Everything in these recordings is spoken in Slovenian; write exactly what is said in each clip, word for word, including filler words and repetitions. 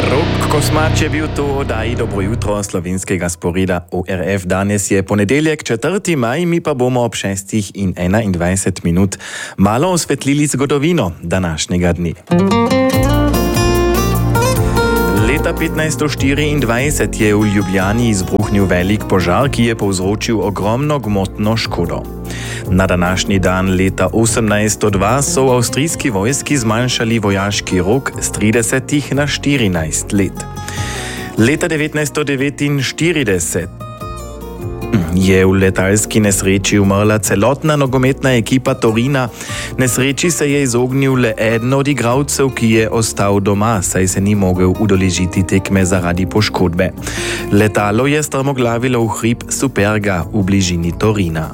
Rok Kosmače bil to oddaji Dobro jutro slovenskega sporeda O R F. Danes je ponedeljek, četrti maj, mi pa bomo ob šestih in enaindvajset minut malo osvetlili zgodovino današnjega dne. Leta petnajststo štiriindvajset je v Ljubljani izbruhnil velik požar, ki je povzročil ogromno gmotno škodo. Na današnji dan leta osemnajststo dva so v avstrijski vojski zmanjšali vojaški rok z tridesetih na štirinajst let. Leta devetnajststo devetinštirideset je v letalski nesreči umrla celotna nogometna ekipa Torina. Nesreči se je izognil le eden od igralcev, ki je ostal doma, saj se ni mogel udeležiti tekme zaradi poškodbe. Letalo je strmoglavilo v hrib Superga v bližini Torina.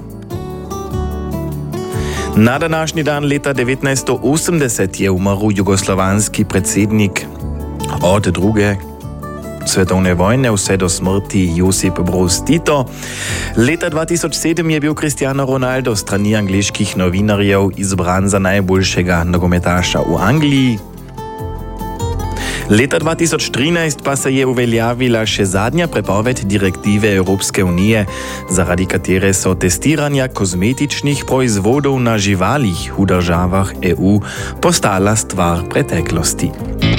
Na današnji dan leta devetnajststo osemdeset je umrl jugoslovanski predsednik od druge svetovne vojne vse do smrti Josip Broz Tito. Leta dva tisoč sedem je bil Cristiano Ronaldo strani angleških novinarjev izbran za najboljšega nogometaša v Angliji. Leta dva tisoč trinajst pa se je uveljavila še zadnja prepoved direktive Evropske unije, zaradi katere so testiranja kozmetičnih proizvodov na živalih v državah E U postala stvar preteklosti.